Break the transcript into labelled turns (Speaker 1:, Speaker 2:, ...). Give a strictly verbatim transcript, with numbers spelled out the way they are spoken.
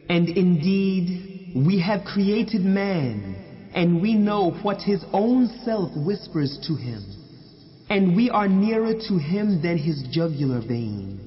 Speaker 1: And indeed, we have created man, and we know what his own self whispers to him, and we are nearer to him than his jugular vein.